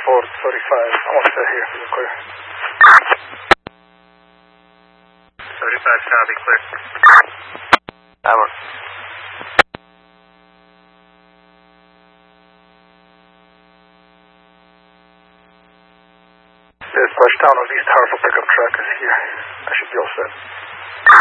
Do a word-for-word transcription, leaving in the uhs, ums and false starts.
Ford thirty-five, almost uh, here for the clear. thirty-five copy, clear. Over. This Brushtown of East Hartford pickup truck is here. I should be all set.